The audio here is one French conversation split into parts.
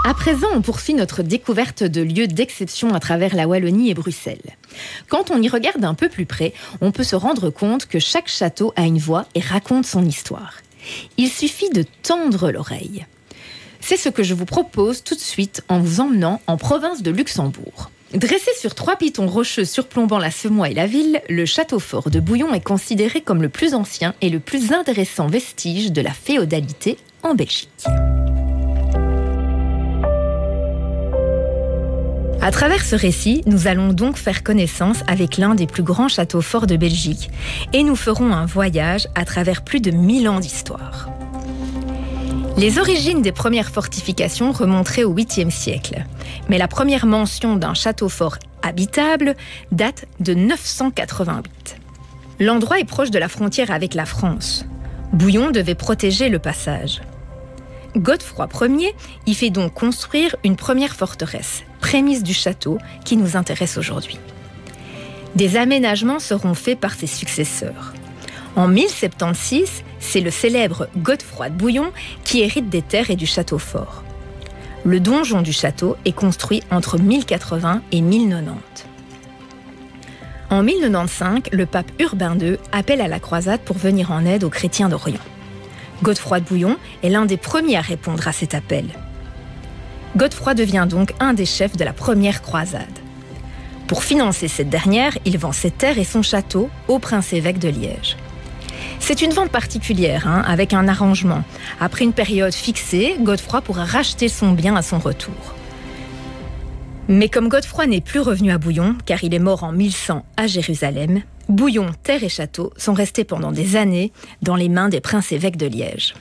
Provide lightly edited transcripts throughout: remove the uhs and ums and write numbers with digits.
À présent, on poursuit notre découverte de lieux d'exception à travers la Wallonie et Bruxelles. Quand on y regarde un peu plus près, on peut se rendre compte que chaque château a une voix et raconte son histoire. Il suffit de tendre l'oreille. C'est ce que je vous propose tout de suite en vous emmenant en province de Luxembourg. Dressé sur 3 pitons rocheux surplombant la Semois et la ville, le château fort de Bouillon est considéré comme le plus ancien et le plus intéressant vestige de la féodalité en Belgique. À travers ce récit, nous allons donc faire connaissance avec l'un des plus grands châteaux forts de Belgique et nous ferons un voyage à travers plus de 1000 ans d'histoire. Les origines des premières fortifications remonteraient au 8e siècle, mais la première mention d'un château fort habitable date de 988. L'endroit est proche de la frontière avec la France. Bouillon devait protéger le passage. Godefroy Ier y fait donc construire une première forteresse, prémisse du château qui nous intéresse aujourd'hui. Des aménagements seront faits par ses successeurs. En 1076, c'est le célèbre Godefroy de Bouillon qui hérite des terres et du château fort. Le donjon du château est construit entre 1080 et 1090. En 1095, le pape Urbain II appelle à la croisade pour venir en aide aux chrétiens d'Orient. Godefroy de Bouillon est l'un des premiers à répondre à cet appel. Godefroy devient donc un des chefs de la première croisade. Pour financer cette dernière, il vend ses terres et son château au prince-évêque de Liège. C'est une vente particulière, avec un arrangement. Après une période fixée, Godefroy pourra racheter son bien à son retour. Mais comme Godefroy n'est plus revenu à Bouillon, car il est mort en 1100 à Jérusalem, Bouillon, terre et château sont restés pendant des années dans les mains des princes-évêques de Liège.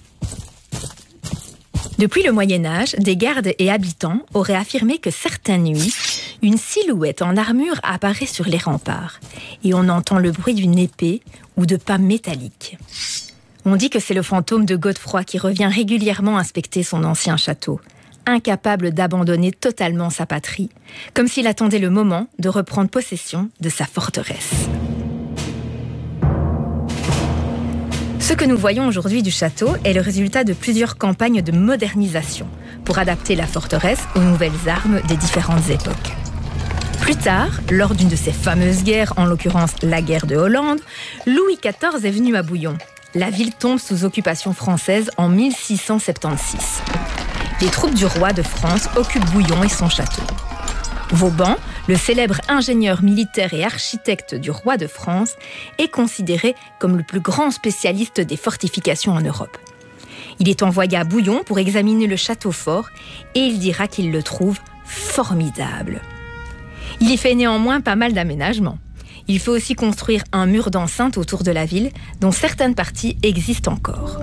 Depuis le Moyen-Âge, des gardes et habitants auraient affirmé que certaines nuits, une silhouette en armure apparaît sur les remparts et on entend le bruit d'une épée ou de pas métalliques. On dit que c'est le fantôme de Godefroy qui revient régulièrement inspecter son ancien château, incapable d'abandonner totalement sa patrie, comme s'il attendait le moment de reprendre possession de sa forteresse. Ce que nous voyons aujourd'hui du château est le résultat de plusieurs campagnes de modernisation pour adapter la forteresse aux nouvelles armes des différentes époques. Plus tard, lors d'une de ces fameuses guerres, en l'occurrence la guerre de Hollande, Louis XIV est venu à Bouillon. La ville tombe sous occupation française en 1676. Les troupes du roi de France occupent Bouillon et son château. Vauban, le célèbre ingénieur militaire et architecte du roi de France, est considéré comme le plus grand spécialiste des fortifications en Europe. Il est envoyé à Bouillon pour examiner le château fort et il dira qu'il le trouve formidable. Il y fait néanmoins pas mal d'aménagements. Il faut aussi construire un mur d'enceinte autour de la ville, dont certaines parties existent encore.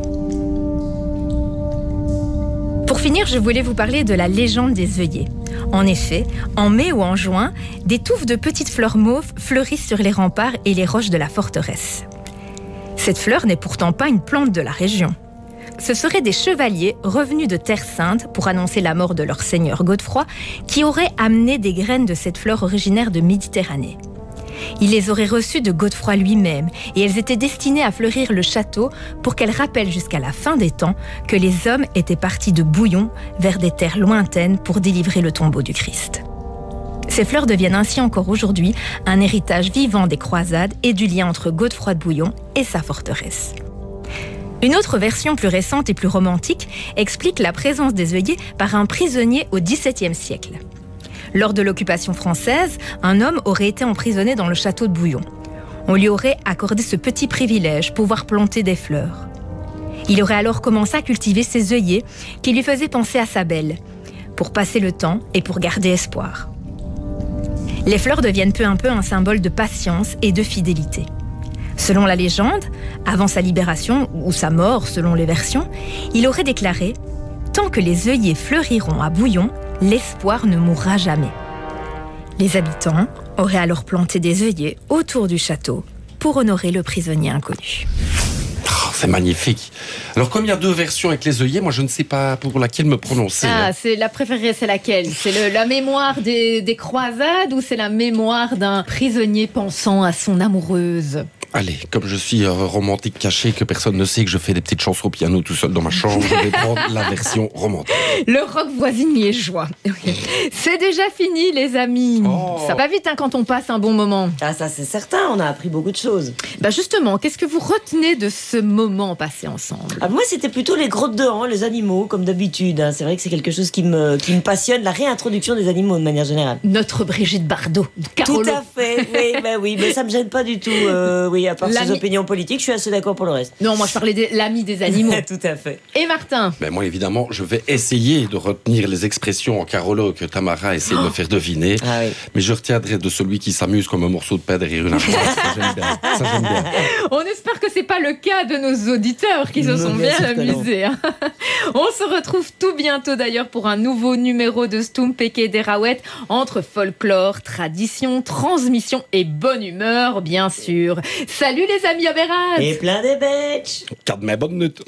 Pour finir, je voulais vous parler de la légende des œillets. En effet, en mai ou en juin, des touffes de petites fleurs mauves fleurissent sur les remparts et les roches de la forteresse. Cette fleur n'est pourtant pas une plante de la région. Ce seraient des chevaliers revenus de Terre Sainte pour annoncer la mort de leur seigneur Godefroy, qui auraient amené des graines de cette fleur originaire de Méditerranée. Il les aurait reçues de Godefroy lui-même et elles étaient destinées à fleurir le château pour qu'elles rappellent jusqu'à la fin des temps que les hommes étaient partis de Bouillon vers des terres lointaines pour délivrer le tombeau du Christ. Ces fleurs deviennent ainsi encore aujourd'hui un héritage vivant des croisades et du lien entre Godefroy de Bouillon et sa forteresse. Une autre version plus récente et plus romantique explique la présence des œillets par un prisonnier au XVIIe siècle. Lors de l'occupation française, un homme aurait été emprisonné dans le château de Bouillon. On lui aurait accordé ce petit privilège, pouvoir planter des fleurs. Il aurait alors commencé à cultiver ses œillets qui lui faisaient penser à sa belle, pour passer le temps et pour garder espoir. Les fleurs deviennent peu à peu un symbole de patience et de fidélité. Selon la légende, avant sa libération ou sa mort selon les versions, il aurait déclaré « Tant que les œillets fleuriront à Bouillon, l'espoir ne mourra jamais ». Les habitants auraient alors planté des œillets autour du château pour honorer le prisonnier inconnu. Oh, c'est magnifique. Alors, comme il y a 2 versions avec les œillets, moi je ne sais pas pour laquelle me prononcer. C'est la préférée, c'est laquelle? C'est la mémoire des croisades ou c'est la mémoire d'un prisonnier pensant à son amoureuse? Allez, comme je suis romantique caché, que personne ne sait que je fais des petites chansons au piano tout seul dans ma chambre, je vais prendre la version romantique. Le rock voisine liégeois. C'est déjà fini, les amis. Ça va vite quand on passe un bon moment. Ah, ça c'est certain, on a appris beaucoup de choses. Justement, qu'est-ce que vous retenez de ce moment passé ensemble? Moi, c'était plutôt les grottes de Han, les animaux, comme d'habitude. C'est vrai que c'est quelque chose qui me passionne, la réintroduction des animaux de manière générale. Notre Brigitte Bardot, Carolo. Tout à fait, oui, mais ça me gêne pas du tout. Oui, à part ses opinions politiques, je suis assez d'accord pour le reste. Non, moi je parlais de l'ami des animaux. Tout à fait. Et Martin? Moi, évidemment, je vais essayer de retenir les expressions en carolo que Tamara essaie de me faire deviner. Ah, oui. Mais je retiendrai de celui qui s'amuse comme un morceau de pain derrière une armoire. Ça, j'aime bien. On espère que c'est pas le cas de nos auditeurs qui se sont bien amusés. On se retrouve tout bientôt d'ailleurs pour un nouveau numéro de Stoum Péké des Raouettes, entre folklore, tradition, transmission et bonne humeur, bien sûr. Salut les amis Aberrades. Et plein des bêches. Garde mes bonnes notes.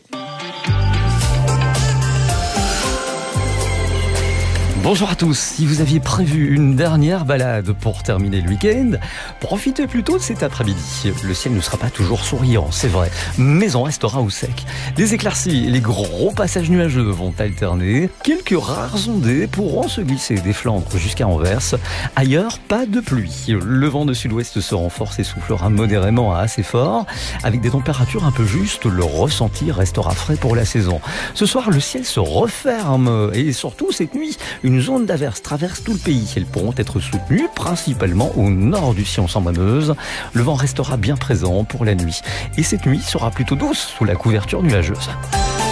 Bonjour à tous, si vous aviez prévu une dernière balade pour terminer le week-end, profitez plutôt de cet après-midi. Le ciel ne sera pas toujours souriant, c'est vrai, mais on restera au sec. Les éclaircies et les gros passages nuageux vont alterner. Quelques rares ondées pourront se glisser des Flandres jusqu'à Anvers. Ailleurs, pas de pluie. Le vent de sud-ouest se renforce et soufflera modérément à assez fort. Avec des températures un peu justes, le ressenti restera frais pour la saison. Ce soir, le ciel se referme et surtout cette nuit, une zone d'averse traverse tout le pays. Elles pourront être soutenues principalement au nord du Sion-sans-Meuse. Le vent restera bien présent pour la nuit. Et cette nuit sera plutôt douce sous la couverture nuageuse.